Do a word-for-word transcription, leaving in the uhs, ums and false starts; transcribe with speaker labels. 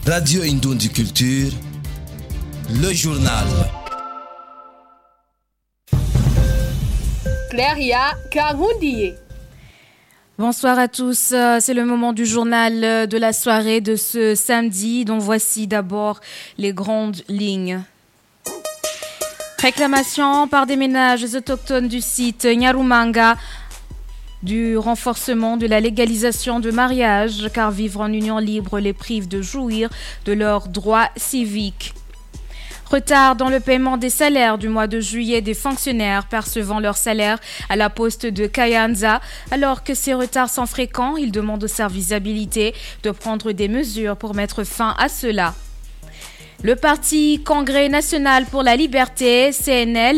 Speaker 1: Radio Indoundi Culture, le journal.
Speaker 2: Claria Karoundi.
Speaker 3: Bonsoir à tous, c'est le moment du journal de la soirée de ce samedi, dont voici d'abord les grandes lignes. Réclamation par des ménages autochtones du site Nyarumanga du renforcement de la légalisation de mariage, car vivre en union libre les prive de jouir de leurs droits civiques. Retard dans le paiement des salaires du mois de juillet des fonctionnaires percevant leur salaire à la poste de Kayanza. Alors que ces retards sont fréquents, ils demandent au service habilité de prendre des mesures pour mettre fin à cela. Le parti Congrès national pour la liberté, C N L,